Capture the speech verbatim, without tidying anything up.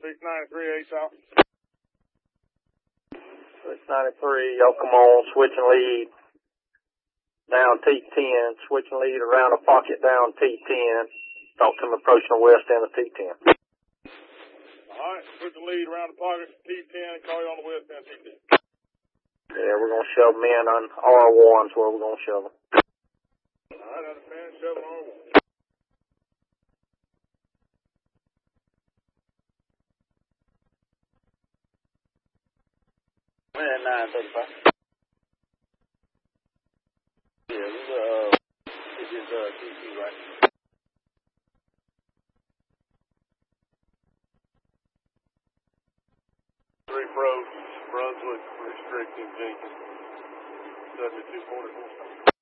six ninety-three, eight out. six ninety-three, y'all come on, switching lead. Down T ten, switching lead around the pocket down T ten. Talk to him approaching the west end of T ten. Alright, switching lead around the pocket T ten, call you on the west end of T ten. Yeah, we're going to shove them in on R one's where we're going to shove them. Alright, understand, shove it on R one. nine thirty-five. Yeah, this is, uh, this is, uh, T C, right? Three pros, Brunswick, restricting Jenkins, seventy-two forty-four.